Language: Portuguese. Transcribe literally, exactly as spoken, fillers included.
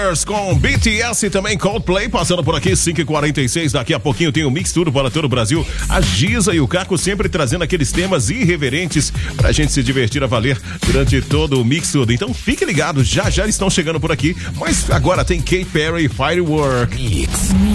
Com B T S e também Coldplay, passando por aqui, cinco e quarenta e seis, daqui a pouquinho tem o Mix Tudo para todo o Brasil. A Giza e o Caco sempre trazendo aqueles temas irreverentes pra gente se divertir a valer durante todo o Mix Tudo. Então fique ligado, já já estão chegando por aqui, mas agora tem Katy Perry e Firework. Mix.